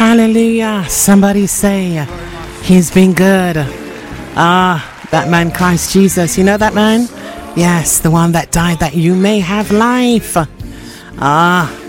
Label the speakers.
Speaker 1: Hallelujah. Somebody say, He's been good. That man, Christ Jesus. You know that man? Yes, the one that died that you may have life.